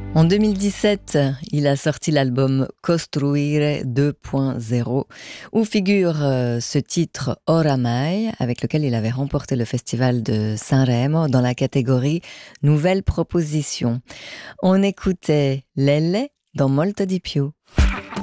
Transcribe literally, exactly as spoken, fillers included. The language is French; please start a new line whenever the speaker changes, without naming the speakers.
En deux mille dix-sept, il a sorti l'album Costruire deux point zéro, où figure euh, ce titre Oramai, avec lequel il avait remporté le festival de Sanremo dans la catégorie Nouvelle proposition. On écoutait Lelle dans Molto di più.